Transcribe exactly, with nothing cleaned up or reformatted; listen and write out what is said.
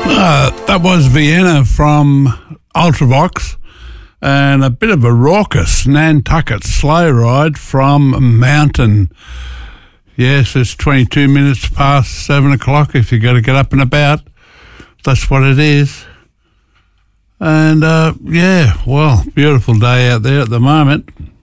Uh, that was Vienna from Ultravox, and a bit of a raucous Nantucket sleigh ride from Mountain. Yes, it's twenty-two minutes past seven o'clock if you got to get up and about. That's what it is. And, uh, yeah, well, beautiful day out there at the moment.